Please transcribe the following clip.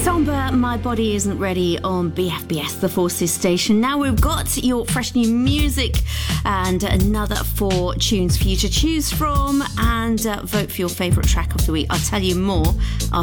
Somber, My Body Isn't Ready on BFBS, the Forces station. Now we've got your fresh new music and another 4 tunes for you to choose from and vote for your favourite track of the week. I'll tell you more after